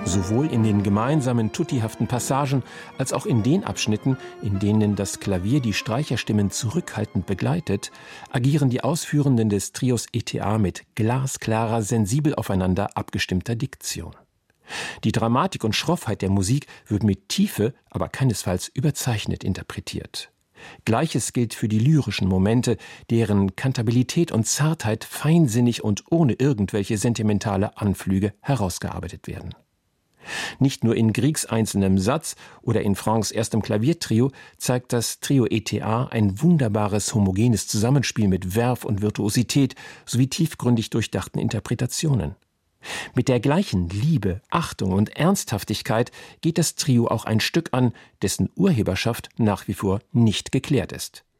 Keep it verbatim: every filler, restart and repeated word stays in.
Sowohl in den gemeinsamen tuttihaften Passagen als auch in den Abschnitten, in denen das Klavier die Streicherstimmen zurückhaltend begleitet, agieren die Ausführenden des Trios E T A mit glasklarer, sensibel aufeinander abgestimmter Diktion. Die Dramatik und Schroffheit der Musik wird mit Tiefe, aber keinesfalls überzeichnet interpretiert. Gleiches gilt für die lyrischen Momente, deren Kantabilität und Zartheit feinsinnig und ohne irgendwelche sentimentale Anflüge herausgearbeitet werden. Nicht nur in Griegs einzelnem Satz oder in Francs erstem Klaviertrio zeigt das Trio E T A ein wunderbares, homogenes Zusammenspiel mit Werf und Virtuosität sowie tiefgründig durchdachten Interpretationen. Mit der gleichen Liebe, Achtung und Ernsthaftigkeit geht das Trio auch ein Stück an, dessen Urheberschaft nach wie vor nicht geklärt ist.